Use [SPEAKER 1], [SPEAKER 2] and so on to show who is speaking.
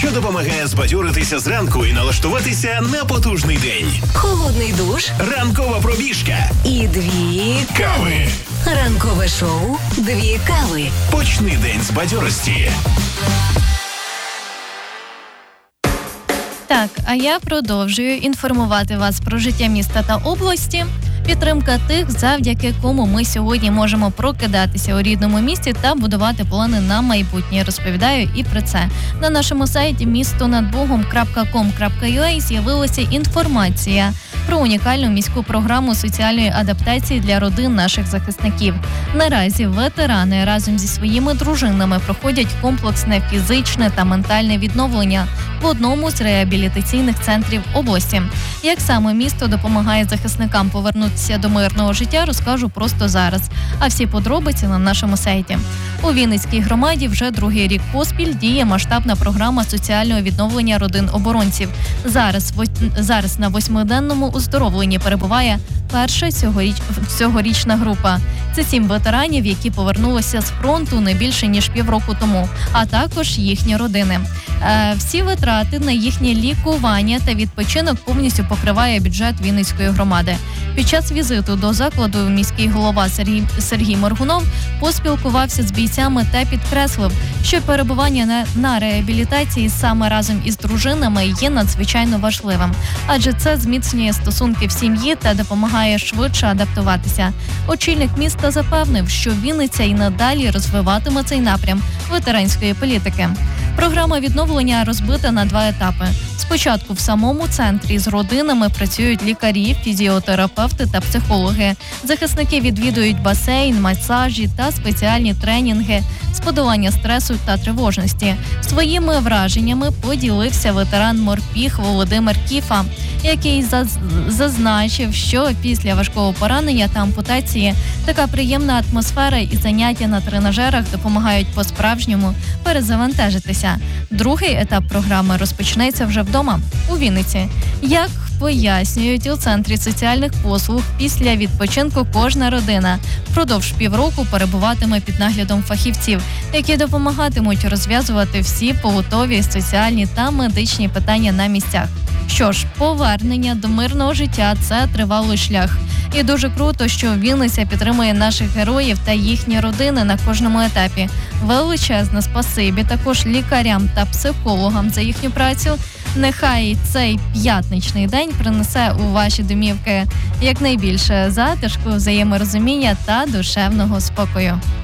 [SPEAKER 1] що допомагає збадьоритися зранку і налаштуватися на потужний день.
[SPEAKER 2] Холодний душ,
[SPEAKER 1] Ранкова пробіжка
[SPEAKER 2] і 2
[SPEAKER 1] кави.
[SPEAKER 2] Ранкове шоу «2 кави».
[SPEAKER 1] Почни день з бадьорості.
[SPEAKER 3] Так, а я продовжую інформувати вас про життя міста та області. Підтримка тих, завдяки кому ми сьогодні можемо прокидатися у рідному місті та будувати плани на майбутнє. Розповідаю і про це. На нашому сайті mistonadbogom.com.ua з'явилася інформація про унікальну міську програму соціальної адаптації для родин наших захисників. Наразі ветерани разом зі своїми дружинами проходять комплексне фізичне та ментальне відновлення в одному з реабілітаційних центрів області. Як саме місто допомагає захисникам повернутися до мирного життя, розкажу просто зараз. А всі подробиці на нашому сайті. У Вінницькій громаді вже другий рік поспіль діє масштабна програма соціального відновлення родин оборонців. Зараз на 8-денному оздоровленні перебуває перша цьогорічна група. Це 7 ветеранів, які повернулися з фронту не більше ніж півроку тому, а також їхні родини. Всі витрати на їхнє лікування та відпочинок повністю покриває бюджет Вінницької громади. Під час візиту до закладу міський голова Сергій Моргунов поспілкувався з бійцями та підкреслив, що перебування на реабілітації саме разом із дружинами є надзвичайно важливим, адже це зміцнює стосунки в сім'ї та допомагає швидше адаптуватися. Очільник міста запевнив, що Вінниця і надалі розвиватиме цей напрям ветеранської політики. Програма відновлення розбита на 2 етапи. Спочатку в самому центрі з родинами працюють лікарі, фізіотерапевти та психологи. Захисники відвідують басейн, масажі та спеціальні тренінги з подолання стресу та тривожності. Своїми враженнями поділився ветеран морпіг Володимир Кіфа, який зазначив, що після важкого поранення та ампутації така приємна атмосфера і заняття на тренажерах допомагають по-справжньому перезавантажитися. Другий етап програми розпочнеться вже вдома, у Вінниці. Як пояснюють у Центрі соціальних послуг, після відпочинку кожна родина впродовж півроку перебуватиме під наглядом фахівців, які допомагатимуть розв'язувати всі побутові, соціальні та медичні питання на місцях. Що ж, повернення до мирного життя – це тривалий шлях. І дуже круто, що Вінниця підтримує наших героїв та їхні родини на кожному етапі. Величезне спасибі також лікарям та психологам за їхню працю. Нехай цей п'ятничний день принесе у ваші домівки якнайбільше затишку, взаєморозуміння та душевного спокою.